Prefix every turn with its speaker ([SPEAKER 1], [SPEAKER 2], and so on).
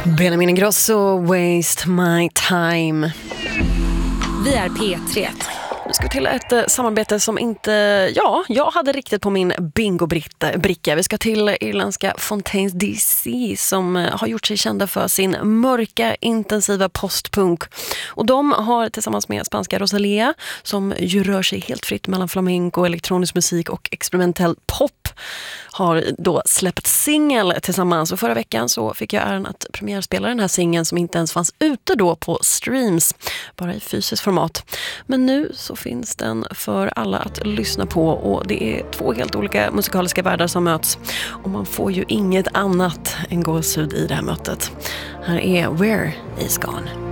[SPEAKER 1] Benjamin Ingrosso, Waste My Time.
[SPEAKER 2] Vi är P3.
[SPEAKER 1] Nu ska vi till ett samarbete som inte, jag hade riktigt på min bingo-bricka. Vi ska till irländska Fontaines DC som har gjort sig kända för sin mörka, intensiva postpunk. Och de har tillsammans med spanska Rosalía, som ju rör sig helt fritt mellan flamenco, elektronisk musik och experimentell pop, har då släppt singel tillsammans. Och förra veckan så fick jag äran att premiärspela den här singeln som inte ens fanns ute då på streams, bara i fysiskt format. Men nu så finns den för alla att lyssna på, och det är två helt olika musikaliska världar som möts. Och man får ju inget annat än gåshud i det här mötet. Här är Where Is Gone.